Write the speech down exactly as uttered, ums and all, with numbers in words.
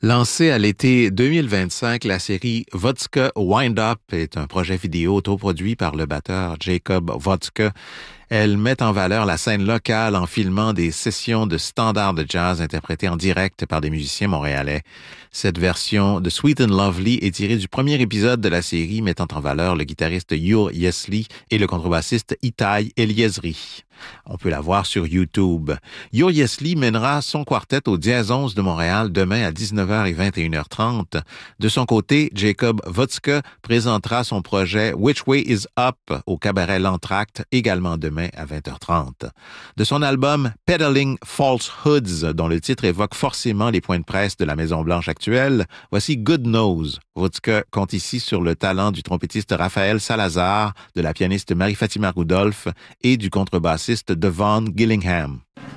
Lancée à l'été deux mille vingt-cinq, la série Vodka Wind Up est un projet vidéo autoproduit par le batteur Jacob Vodka. Elle met en valeur la scène locale en filmant des sessions de standards de jazz interprétées en direct par des musiciens montréalais. Cette version de Sweet and Lovely est tirée du premier épisode de la série mettant en valeur le guitariste Ur Yesli et le contrebassiste Itai Eliezri. On peut la voir sur YouTube. Ur Yesli mènera son quartet au Dièse onze de Montréal demain à dix-neuf heures et vingt et une heures trente. De son côté, Jacob Vodka présentera son projet Which Way Is Up au cabaret L'Entracte également demain à vingt heures trente. De son album Peddling Falsehoods, dont le titre évoque forcément les points de presse de la Maison-Blanche actuelle, voici Good Knows. Vodka compte ici sur le talent du trompettiste Raphaël Salazar, de la pianiste Marie-Fatima Rudolph et du contrebassiste Devon Gillingham.